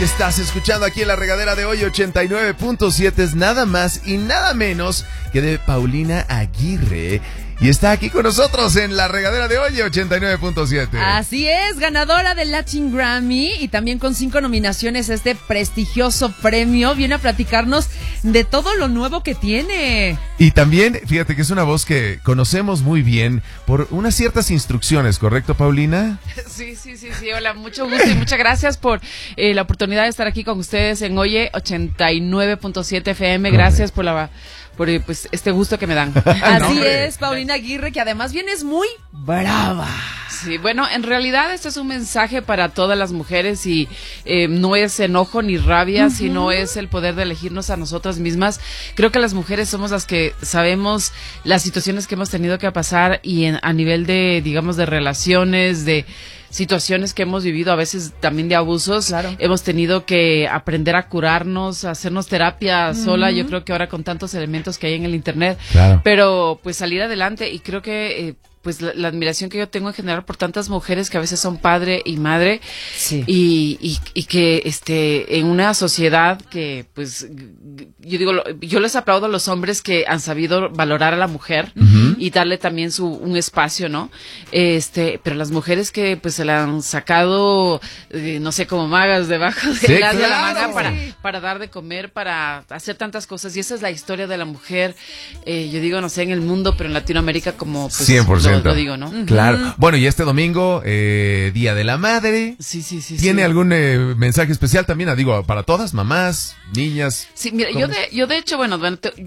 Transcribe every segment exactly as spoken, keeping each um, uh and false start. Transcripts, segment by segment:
que estás escuchando aquí en La Regadera de hoy, ochenta y nueve punto siete, es nada más y nada menos que de Paulina Aguirre. Y está aquí con nosotros en La Regadera de hoy, ochenta y nueve punto siete. Así es, ganadora del Latin Grammy y también con cinco nominaciones a este prestigioso premio. Viene a platicarnos de todo lo nuevo que tiene. Y también, fíjate que es una voz que conocemos muy bien por unas ciertas instrucciones, ¿correcto, Paulina? Sí, sí, sí, sí, hola, mucho gusto y muchas gracias por eh, la oportunidad de estar aquí con ustedes en Oye ochenta y nueve punto siete F M. Gracias por la... por pues este gusto que me dan. Así no, es, Paulina Aguirre, que además vienes muy brava. Sí, bueno, en realidad este es un mensaje para todas las mujeres y eh, no es enojo ni rabia, uh-huh. sino es el poder de elegirnos a nosotras mismas. Creo que las mujeres somos las que sabemos las situaciones que hemos tenido que pasar y en, a nivel de, digamos, de relaciones, de situaciones que hemos vivido, a veces también de abusos, claro. Hemos tenido que aprender a curarnos, a hacernos terapia uh-huh. sola. Yo creo que ahora con tantos elementos que hay en el internet, claro. pero pues salir adelante y creo que eh, pues la, la admiración que yo tengo en general por tantas mujeres que a veces son padre y madre, sí. y, y, y que este en una sociedad que pues yo digo yo les aplaudo a los hombres que han sabido valorar a la mujer uh-huh. y darle también su un espacio, ¿no? Este, pero las mujeres que pues se la han sacado eh, no sé, como magas debajo de, sí, la, claro. de la manga para sí. para dar de comer, para hacer tantas cosas, y esa es la historia de la mujer, eh, yo digo, no sé, en el mundo, pero en Latinoamérica como pues cien por ciento. Lo, lo digo, ¿no? Claro. Uh-huh. Bueno, y este domingo, eh, Día de la Madre. Sí, sí, sí. ¿Tiene sí. algún eh, mensaje especial también? Ah, digo, para todas, mamás, niñas. Sí, mira, yo de, yo de hecho, bueno,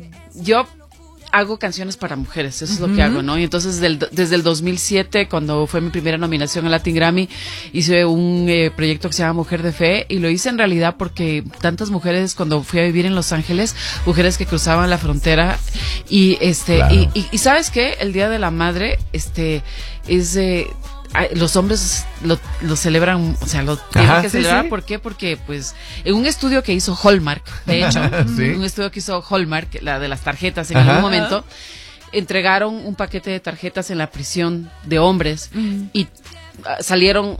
yo hago canciones para mujeres, eso es uh-huh. lo que hago, ¿no? Y entonces desde el, desde el dos mil siete, cuando fue mi primera nominación al Latin Grammy, hice un eh, proyecto que se llama Mujer de Fe, y lo hice en realidad porque tantas mujeres, cuando fui a vivir en Los Ángeles, mujeres que cruzaban la frontera, y este, claro. y, y, y ¿sabes qué? El Día de la Madre, este, es eh, los hombres lo, lo celebran, o sea, lo tienen Ajá, que sí, celebrar. Sí. ¿Por qué? Porque, pues, en un estudio que hizo Hallmark, de hecho, ¿sí? un estudio que hizo Hallmark, la de las tarjetas, en Ajá. algún momento, entregaron un paquete de tarjetas en la prisión de hombres uh-huh. y uh, salieron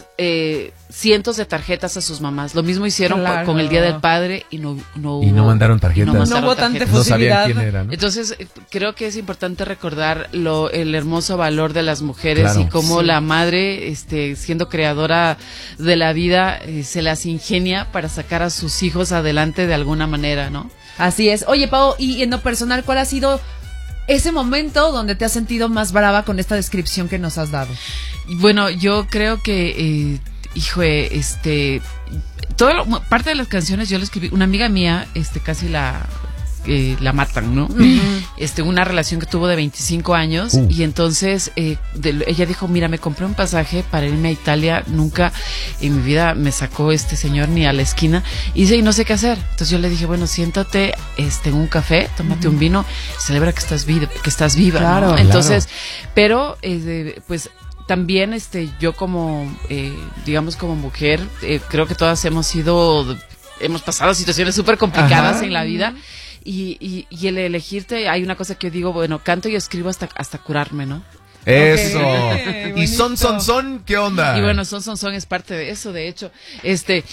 eh, cientos de tarjetas a sus mamás. Lo mismo hicieron claro. con el Día del Padre y no, no hubo, y no mandaron tarjetas. No, mandaron no hubo tanta no sabían quién era, ¿no? Entonces, creo que es importante recordar lo, el hermoso valor de las mujeres claro. y cómo sí. la madre, este, siendo creadora de la vida, eh, se las ingenia para sacar a sus hijos adelante de alguna manera, ¿no? Así es. Oye, Pau, y en lo personal, ¿cuál ha sido ese momento donde te has sentido más brava con esta descripción que nos has dado? Bueno, yo creo que, eh, hijo, este, todo lo, parte de las canciones yo le escribí, una amiga mía, este, casi la, eh, la matan, ¿no? Uh-huh. Este, una relación que tuvo de veinticinco años uh. y entonces eh, de, ella dijo, mira, me compré un pasaje para irme a Italia, nunca en mi vida me sacó este señor ni a la esquina, y dice, y no sé qué hacer. Entonces yo le dije, bueno, siéntate este, en un café, tómate uh-huh. un vino, celebra que estás, vi- que estás viva, claro, ¿no? Entonces, claro. pero, eh, pues, también este yo como eh, digamos como mujer eh, creo que todas hemos sido hemos pasado situaciones súper complicadas Ajá. en la vida y, y, y el elegirte, hay una cosa que yo digo, bueno, canto y escribo hasta hasta curarme, ¿no? Eso. Okay. Y son son son, ¿qué onda? Y bueno, son son son es parte de eso, de hecho, este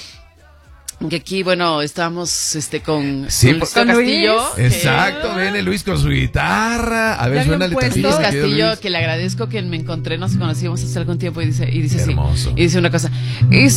que aquí, bueno, estamos este con, sí, con Luis Castillo. Que... Exacto, viene Luis con su guitarra. A ver, suena Luis Castillo, Luis. Que le agradezco, que me encontré, nos conocíamos hace algún tiempo y dice, y dice así, y dice una cosa. Y